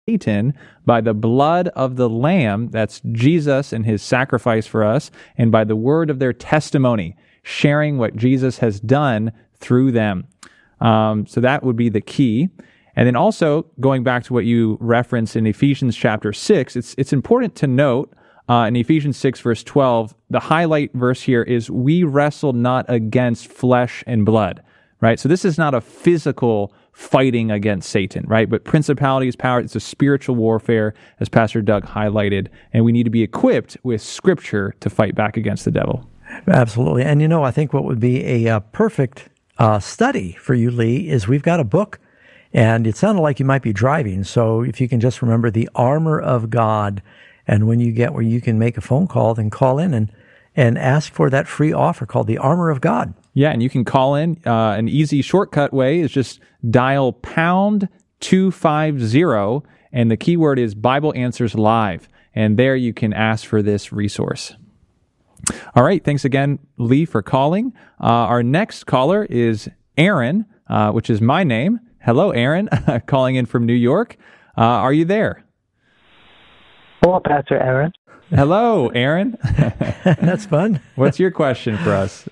Satan by the blood of the Lamb, that's Jesus and his sacrifice for us, and by the word of their testimony, sharing what Jesus has done through them. So that would be the key. And then also, going back to what you referenced in Ephesians chapter 6, it's important to note in Ephesians 6, verse 12, the highlight verse here is, we wrestle not against flesh and blood, right? So this is not a physical fighting against Satan, right? But principalities, power, it's a spiritual warfare, as Pastor Doug highlighted, and we need to be equipped with Scripture to fight back against the devil. Absolutely. And I think what would be a perfect study for you, Lee, is we've got a book, and it sounded like you might be driving, so if you can just remember the armor of God, and when you get where you can make a phone call, then call in and ask for that free offer called the Armor of God. Yeah, and you can call in. An easy shortcut way is just dial pound 250, and the keyword is Bible Answers Live, and there you can ask for this resource. All right, thanks again, Lee, for calling. Our next caller is Aaron, which is my name. Hello, Aaron, calling in from New York. Are you there? Hello, Pastor Aaron. Hello, Aaron. That's fun. What's your question for us?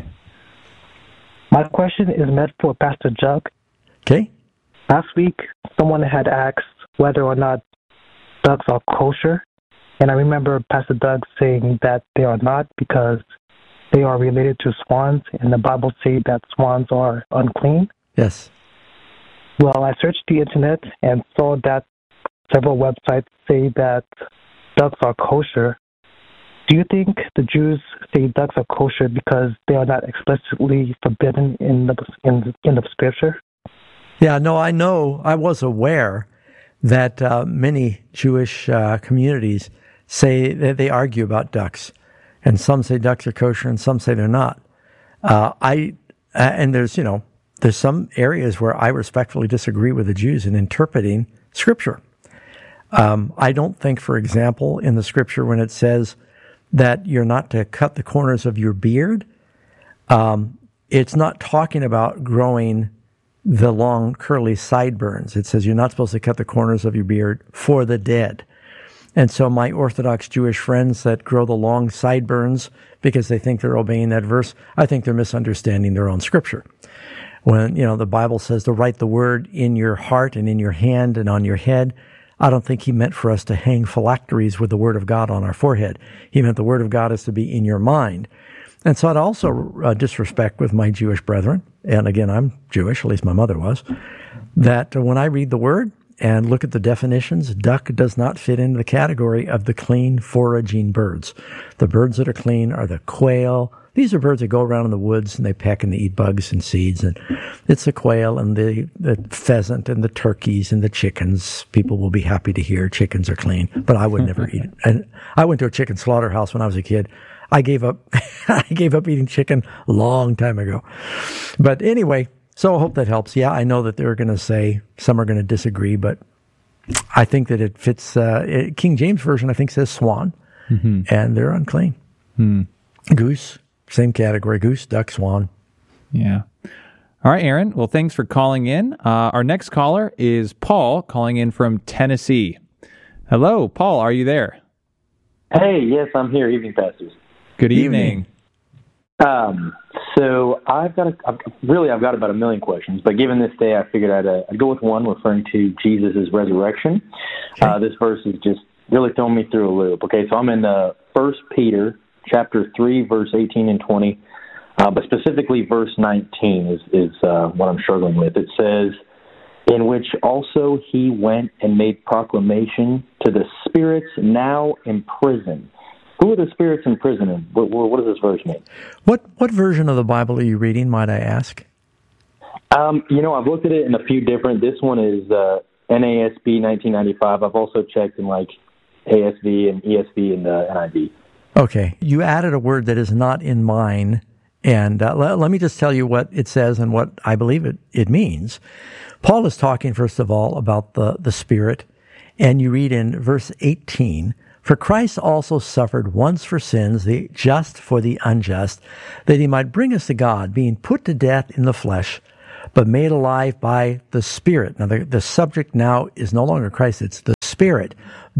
My question is meant for Pastor Doug. Okay. Last week, someone had asked whether or not ducks are kosher, and I remember Pastor Doug saying that they are not because they are related to swans, and the Bible says that swans are unclean. Yes. Well, I searched the internet and saw that several websites say that ducks are kosher. Do you think the Jews say ducks are kosher because they are not explicitly forbidden in the Scripture? Yeah, no, I know. I was aware that many Jewish communities say that they argue about ducks, and some say ducks are kosher, and some say they're not. And there's some areas where I respectfully disagree with the Jews in interpreting Scripture. I don't think, for example, in the Scripture when it says that you're not to cut the corners of your beard, it's not talking about growing the long curly sideburns. It says you're not supposed to cut the corners of your beard for the dead. And so my Orthodox Jewish friends that grow the long sideburns because they think they're obeying that verse, I think they're misunderstanding their own Scripture. When, the Bible says to write the word in your heart and in your hand and on your head, I don't think he meant for us to hang phylacteries with the Word of God on our forehead. He meant the Word of God is to be in your mind. And so I'd also disrespect with my Jewish brethren, and again, I'm Jewish, at least my mother was, that when I read the Word and look at the definitions, duck does not fit into the category of the clean foraging birds. The birds that are clean are the quail. These are birds that go around in the woods and they peck and they eat bugs and seeds. And it's the quail and the pheasant and the turkeys and the chickens. People will be happy to hear chickens are clean, but I would never eat it. And I went to a chicken slaughterhouse when I was a kid. I gave up eating chicken a long time ago. But anyway, so I hope that helps. Yeah, I know that they're going to say, some are going to disagree, but I think that it fits. King James Version, I think, says swan, and they're unclean. Goose. Same category, goose, duck, swan. Yeah. All right, Aaron. Well, thanks for calling in. Our next caller is Paul, calling in from Tennessee. Hello, Paul. Are you there? Hey, yes, I'm here. Evening, pastors. Good evening. So I've got about a million questions, but given this day, I figured I'd go with one referring to Jesus' resurrection. Okay. This verse is just really throwing me through a loop. Okay, so I'm in 1 Peter chapter 3, verse 18 and 20, but specifically verse 19 is what I'm struggling with. It says, in which also he went and made proclamation to the spirits now in prison. Who are the spirits in prison? What does this verse mean? What version of the Bible are you reading, might I ask? I've looked at it in a few different. This one is NASB 1995. I've also checked in ASV and ESV and NIV. Okay. You added a word that is not in mine, and let me just tell you what it says and what I believe it means. Paul is talking, first of all, about the Spirit, and you read in verse 18, for Christ also suffered once for sins, the just for the unjust, that he might bring us to God, being put to death in the flesh, but made alive by the Spirit. Now, the subject now is no longer Christ, it's the Spirit,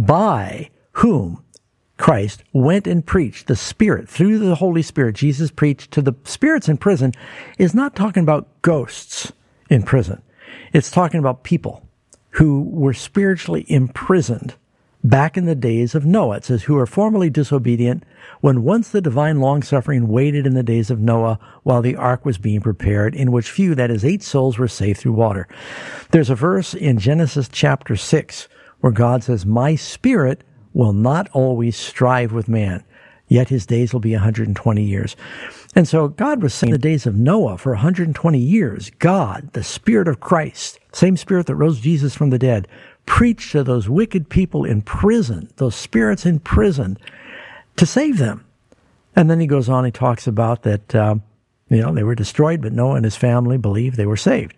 by whom Christ went and preached. The Spirit, through the Holy Spirit, Jesus preached to the spirits in prison, is not talking about ghosts in prison. It's talking about people who were spiritually imprisoned back in the days of Noah. It says, who are formerly disobedient, when once the divine long-suffering waited in the days of Noah while the ark was being prepared, in which few, that is 8 souls, were saved through water. There's a verse in Genesis chapter 6 where God says, my Spirit will not always strive with man, yet his days will be 120 years. And so God was saying the days of Noah for 120 years, God, the Spirit of Christ, same Spirit that rose Jesus from the dead, preached to those wicked people in prison, those spirits in prison, to save them. And then he goes on, he talks about that, they were destroyed, but Noah and his family believed they were saved.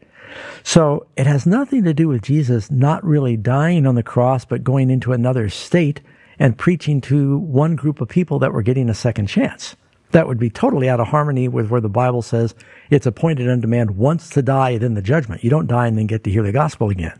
So it has nothing to do with Jesus not really dying on the cross, but going into another state and preaching to one group of people that were getting a second chance. That would be totally out of harmony with where the Bible says it's appointed unto man once to die, then the judgment. You don't die and then get to hear the gospel again.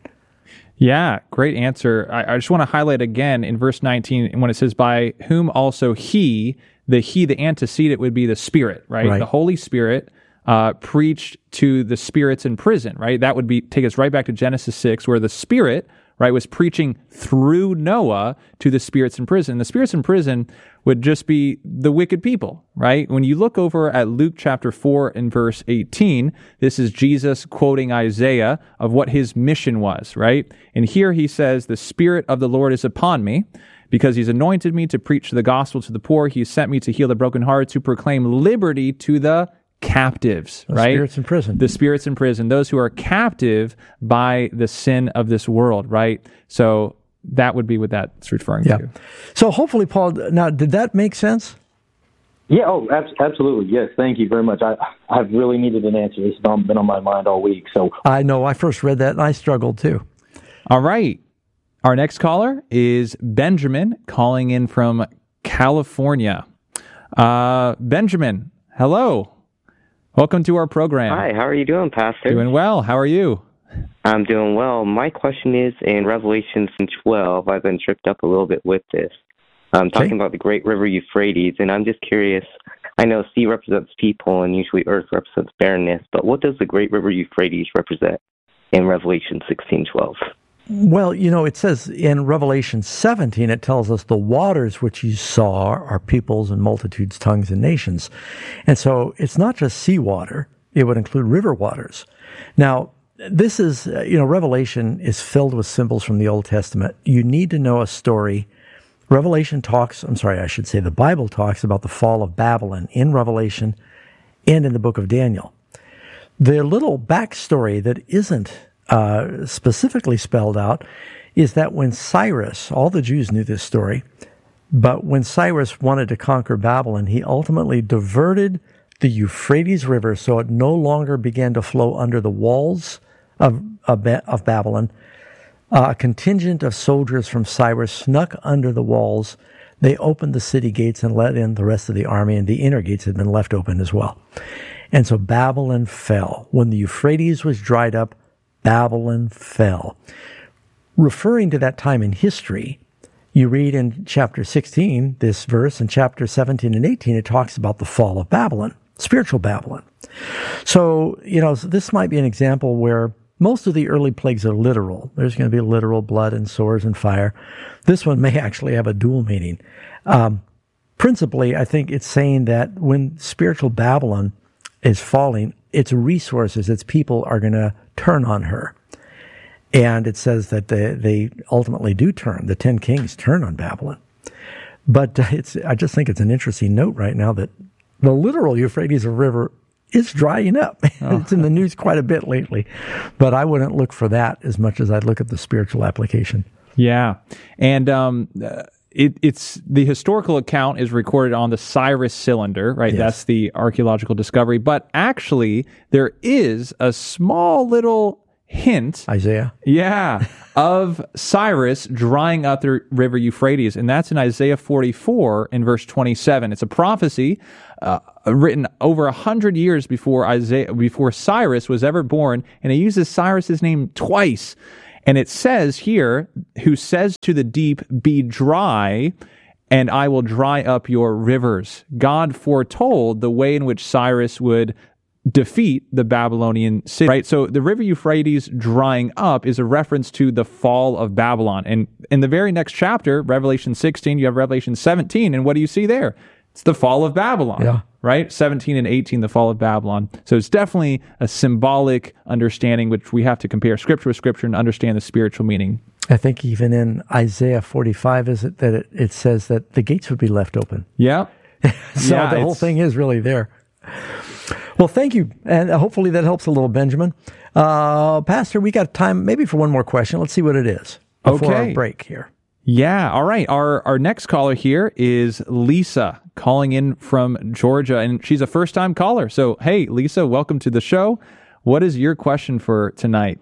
Yeah, great answer. I just want to highlight again in verse 19 when it says, by whom also the antecedent would be the Spirit, right? The Holy Spirit preached to the spirits in prison, right? That would take us right back to Genesis 6, where the Spirit, right, was preaching through Noah to the spirits in prison. The spirits in prison would just be the wicked people, right? When you look over at Luke chapter 4 and verse 18, this is Jesus quoting Isaiah of what his mission was, right? And here he says, the Spirit of the Lord is upon me, because he's anointed me to preach the gospel to the poor. He sent me to heal the brokenhearted, to proclaim liberty to the captives, right? The spirits in prison. The spirits in prison, those who are captive by the sin of this world, right? So that would be what that's referring to. So hopefully, Paul, now, did that make sense? Yeah, absolutely. Yes, thank you very much. I've really needed an answer. It's been on my mind all week. So I know. I first read that and I struggled too. All right. Our next caller is Benjamin, calling in from California. Benjamin, hello. Welcome to our program. Hi, how are you doing, Pastor? Doing well. How are you? I'm doing well. My question is, in Revelation 12, I've been tripped up a little bit with this. I'm talking about the great river Euphrates, and I'm just curious. I know sea represents people, and usually earth represents barrenness, but what does the great river Euphrates represent in Revelation 16:12? Well, it says in Revelation 17, it tells us the waters which you saw are peoples and multitudes, tongues, and nations. And so it's not just seawater. It would include river waters. Now, this is, Revelation is filled with symbols from the Old Testament. You need to know a story. The Bible talks about the fall of Babylon in Revelation and in the book of Daniel. The little backstory that isn't specifically spelled out is that when Cyrus, all the Jews knew this story, but when Cyrus wanted to conquer Babylon, he ultimately diverted the Euphrates River so it no longer began to flow under the walls of Babylon. A contingent of soldiers from Cyrus snuck under the walls. They opened the city gates and let in the rest of the army, and the inner gates had been left open as well. And so Babylon fell. When the Euphrates was dried up, Babylon fell. Referring to that time in history, you read in chapter 16, this verse, in chapter 17 and 18, it talks about the fall of Babylon, spiritual Babylon. So, this might be an example where most of the early plagues are literal. There's going to be literal blood and swords and fire. This one may actually have a dual meaning. Principally, I think it's saying that when spiritual Babylon is falling, its resources, its people are going to turn on her. And it says that they ultimately do turn. The 10 kings turn on Babylon. But I just think it's an interesting note right now that the literal Euphrates River is drying up. It's in the news quite a bit lately. But I wouldn't look for that as much as I'd look at the spiritual application. Yeah. And it's the historical account is recorded on the Cyrus cylinder, right? Yes. That's the archaeological discovery. But actually, there is a small little hint, Isaiah, of Cyrus drying up the river Euphrates, and that's in Isaiah 44 in verse 27. It's a prophecy written over 100 years before Cyrus was ever born, and it uses Cyrus's name twice. And it says here, who says to the deep, be dry, and I will dry up your rivers. God foretold the way in which Cyrus would defeat the Babylonian city, right? So the river Euphrates drying up is a reference to the fall of Babylon. And in the very next chapter, Revelation 16, you have Revelation 17, and what do you see there? It's the fall of Babylon, right? 17 and 18, the fall of Babylon. So it's definitely a symbolic understanding, which we have to compare Scripture with Scripture and understand the spiritual meaning. I think even in Isaiah 45, is it that it says that the gates would be left open? Yeah. So the whole thing is really there. Well, thank you. And hopefully that helps a little, Benjamin. Pastor, we got time maybe for one more question. Let's see what it is before our break here. Yeah. All right. Our next caller here is Lisa, calling in from Georgia, and she's a first-time caller. So, hey, Lisa, welcome to the show. What is your question for tonight?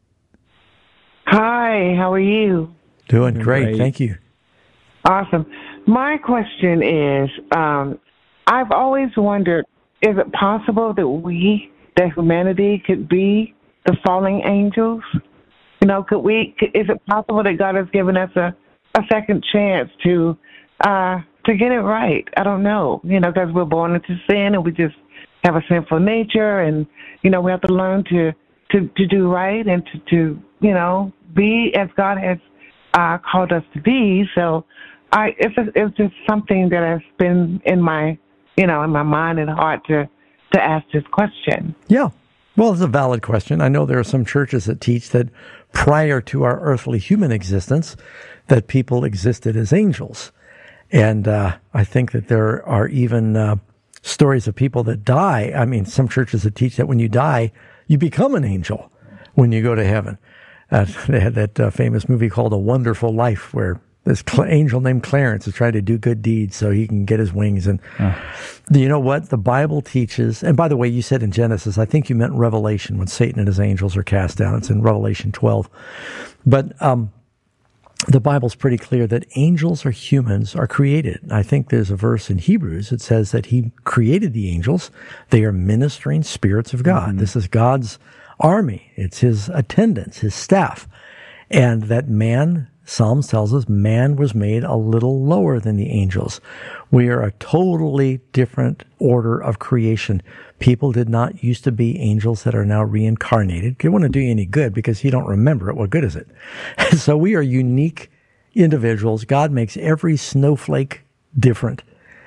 Hi, how are you? Doing great. Thank you. Awesome. My question is, I've always wondered, is it possible that humanity could be the fallen angels? You know, is it possible that God has given us a second chance to get it right? I don't know, because we're born into sin and we just have a sinful nature, and, we have to learn to do right and to be as God has called us to be. So it's just something that has been in my mind and heart to ask this question. Yeah. Well, it's a valid question. I know there are some churches that teach that prior to our earthly human existence, that people existed as angels. And I think that there are even stories of people that die. I mean, some churches that teach that when you die, you become an angel when you go to heaven. They had that famous movie called A Wonderful Life, where this angel named Clarence is trying to do good deeds so he can get his wings. And you know what? The Bible teaches, and by the way, you said in Genesis, I think you meant Revelation, when Satan and his angels are cast down. It's in Revelation 12. But the Bible's pretty clear that angels or humans are created. I think there's a verse in Hebrews that says that he created the angels. They are ministering spirits of God. Mm-hmm. This is God's army. It's his attendants, his staff. And that man, Psalms tells us, man was made a little lower than the angels. We are a totally different order of creation. People did not used to be angels that are now reincarnated. It wouldn't do you any good because you don't remember it. What good is it? So we are unique individuals. God makes every snowflake different.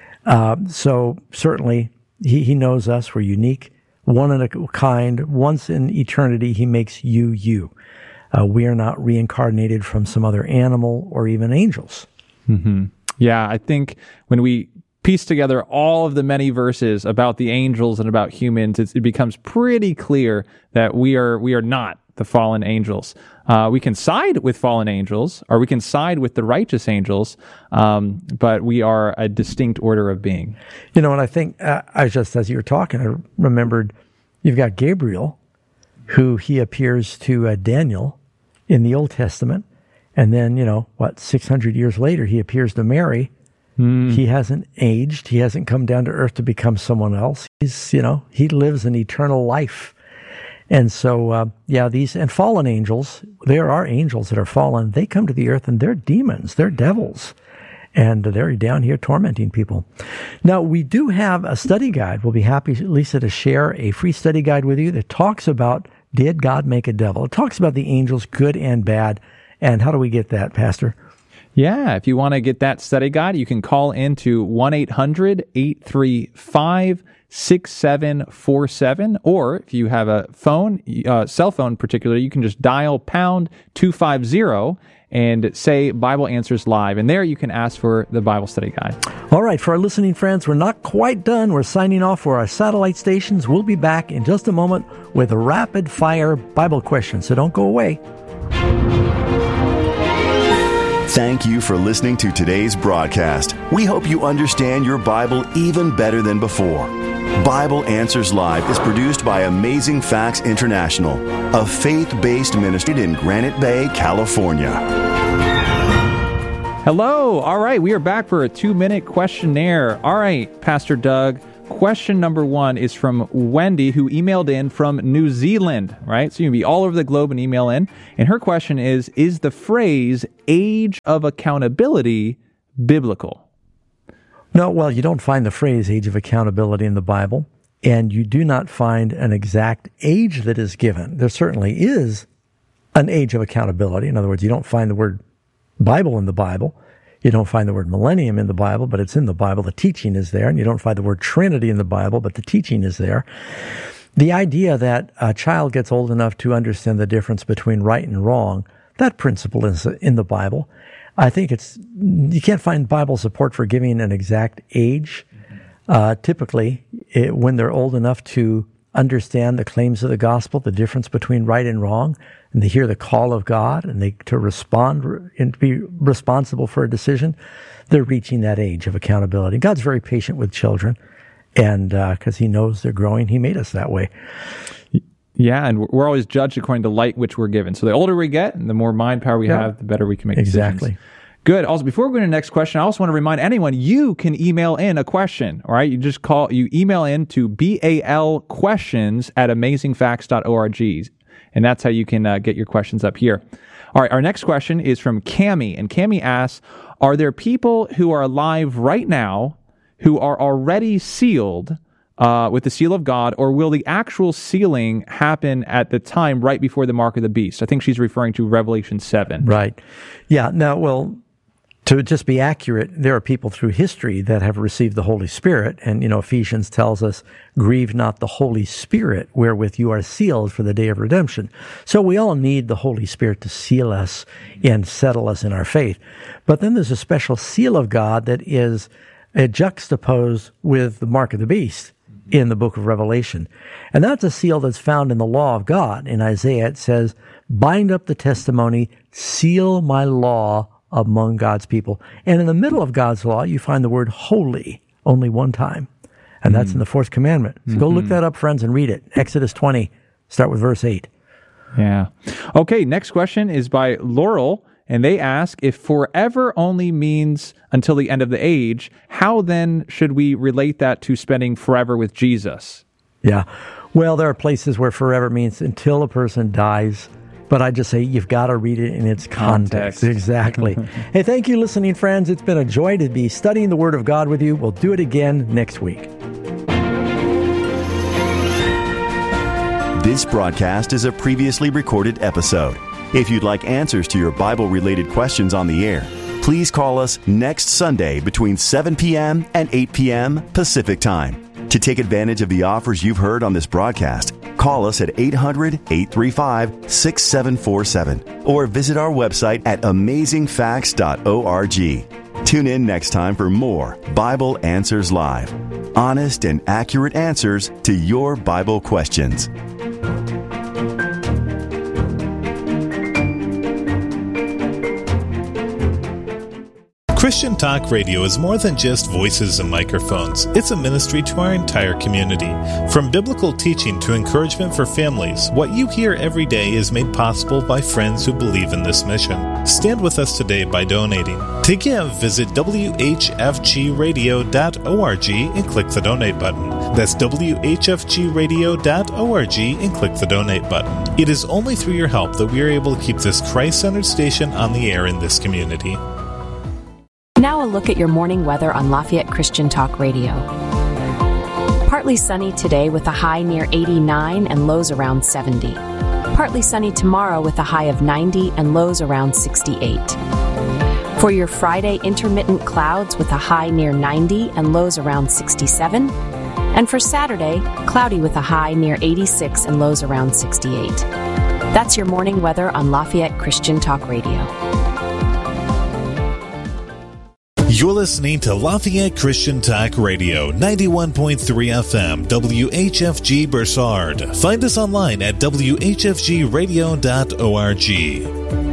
So certainly he knows us. We're unique, one in a kind. Once in eternity, he makes you. We are not reincarnated from some other animal or even angels. Mm-hmm. Yeah, I think when we piece together all of the many verses about the angels and about humans, it becomes pretty clear that we are not the fallen angels. We can side with fallen angels, or we can side with the righteous angels, but we are a distinct order of being. And I think, as you were talking, I remembered you've got Gabriel, who he appears to Daniel in the Old Testament. And then, 600 years later, he appears to Mary. He hasn't aged. He hasn't come down to earth to become someone else. He's, he lives an eternal life. And so, these fallen angels, there are angels that are fallen. They come to the earth and they're demons. They're devils. And they're down here tormenting people. Now, we do have a study guide. We'll be happy, Lisa, to share a free study guide with you that talks about, did God make a devil? It talks about the angels, good and bad. And how do we get that, Pastor? Yeah, if you want to get that study guide, you can call into 1-800-835-6747. Or if you have a phone, cell phone particularly, you can just dial pound 250 and say Bible Answers Live. And there you can ask for the Bible study guide. All right, for our listening friends, we're not quite done. We're signing off for our satellite stations. We'll be back in just a moment with a rapid-fire Bible question, so don't go away. Thank you for listening to today's broadcast. We hope you understand your Bible even better than before. Bible Answers Live is produced by Amazing Facts International, a faith-based ministry in Granite Bay, California. Hello. All right, we are back for a 2-minute questionnaire. All right, Pastor Doug, question number 1 is from Wendy, who emailed in from New Zealand, right? So you can be all over the globe and email in. And her question is the phrase age of accountability biblical? No, well, you don't find the phrase age of accountability in the Bible, and you do not find an exact age that is given. There certainly is an age of accountability. In other words, you don't find the word Bible in the Bible. You don't find the word millennium in the Bible, but it's in the Bible. The teaching is there. And you don't find the word Trinity in the Bible, but the teaching is there. The idea that a child gets old enough to understand the difference between right and wrong, that principle is in the Bible. I think you can't find Bible support for giving an exact age. Typically, when they're old enough to understand the claims of the gospel, the difference between right and wrong, and they hear the call of God, and to respond and to be responsible for a decision, they're reaching that age of accountability. God's very patient with children, and because He knows they're growing, He made us that way. Yeah, and we're always judged according to light which we're given. So the older we get, and the more mind power we have, the better we can make decisions. Exactly. Good. Also, before we go to the next question, I also want to remind anyone, you can email in a question, all right? You email in to balquestions@amazingfacts.org, and that's how you can get your questions up here. All right, our next question is from Cammie, and Cammie asks, are there people who are alive right now who are already sealed with the seal of God, or will the actual sealing happen at the time right before the mark of the beast? I think she's referring to Revelation 7. Right. Yeah. Now, well, to just be accurate, there are people through history that have received the Holy Spirit. And, Ephesians tells us, grieve not the Holy Spirit wherewith you are sealed for the day of redemption. So we all need the Holy Spirit to seal us and settle us in our faith. But then there's a special seal of God that is juxtaposed with the mark of the beast in the book of Revelation. And that's a seal that's found in the law of God. In Isaiah, it says, bind up the testimony, seal my law among God's people. And in the middle of God's law, you find the word holy only one time. And that's in the fourth commandment. So go look that up, friends, and read it. Exodus 20, start with verse 8. Yeah. Okay, next question is by Laurel, and they ask, if forever only means until the end of the age, how then should we relate that to spending forever with Jesus? Yeah. Well, there are places where forever means until a person dies. But I just say you've got to read it in its context. Exactly. Hey, thank you, listening friends. It's been a joy to be studying the Word of God with you. We'll do it again next week. This broadcast is a previously recorded episode. If you'd like answers to your Bible-related questions on the air, please call us next Sunday between 7 p.m. and 8 p.m. Pacific Time. To take advantage of the offers you've heard on this broadcast, call us at 800-835-6747 or visit our website at amazingfacts.org. Tune in next time for more Bible Answers Live. Honest and accurate answers to your Bible questions. Christian Talk Radio is more than just voices and microphones. It's a ministry to our entire community. From biblical teaching to encouragement for families, what you hear every day is made possible by friends who believe in this mission. Stand with us today by donating. To give, visit whfgradio.org and click the donate button. That's whfgradio.org and click the donate button. It is only through your help that we are able to keep this Christ-centered station on the air in this community. Now a look at your morning weather on Lafayette Christian Talk Radio. Partly sunny today with a high near 89 and lows around 70. Partly sunny tomorrow with a high of 90 and lows around 68. For your Friday, intermittent clouds with a high near 90 and lows around 67. And for Saturday, cloudy with a high near 86 and lows around 68. That's your morning weather on Lafayette Christian Talk Radio. You're listening to Lafayette Christian Talk Radio, 91.3 FM, WHFG Bursard. Find us online at whfgradio.org.